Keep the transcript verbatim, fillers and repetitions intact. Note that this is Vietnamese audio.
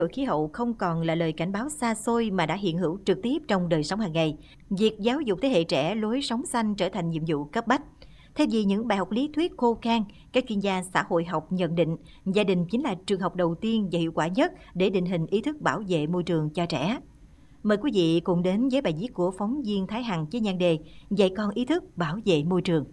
Đổi khí hậu không còn là lời cảnh báo xa xôi mà đã hiện hữu trực tiếp trong đời sống hàng ngày. Việc giáo dục thế hệ trẻ lối sống xanh trở thành nhiệm vụ cấp bách. Thay vì những bài học lý thuyết khô khan, các chuyên gia xã hội học nhận định gia đình chính là trường học đầu tiên và hiệu quả nhất để định hình ý thức bảo vệ môi trường cho trẻ. Mời quý vị cùng đến với bài viết của phóng viên Thái Hằng với nhan đề Dạy con ý thức bảo vệ môi trường.